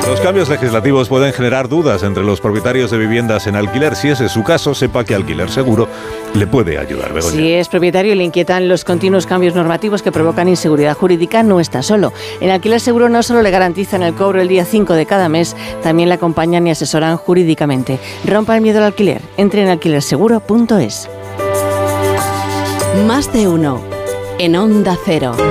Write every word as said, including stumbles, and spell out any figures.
Los cambios legislativos pueden generar dudas entre los propietarios de viviendas en alquiler. Si ese es su caso, sepa que Alquiler Seguro le puede ayudar. Begoña. Si es propietario y le inquietan los continuos cambios normativos que provocan inseguridad jurídica, no está solo. En Alquiler Seguro no solo le garantizan el cobro el día cinco de cada mes, también le acompañan y asesoran jurídicamente. Rompa el miedo al alquiler. Entre en alquiler seguro punto es. Más de uno en Onda Cero.